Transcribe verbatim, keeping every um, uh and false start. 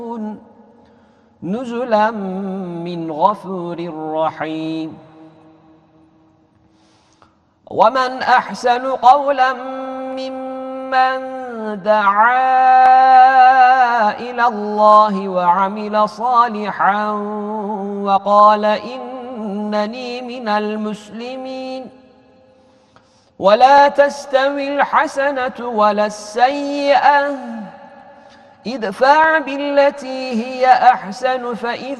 نزلا من غفور رحيم. ومن أحسن قولا ممن دعا إلى الله وعمل صالحا وقال إنني من المسلمين. ولا تستوي الحسنة ولا السيئة، ادفع بالتي هي أحسن فإذا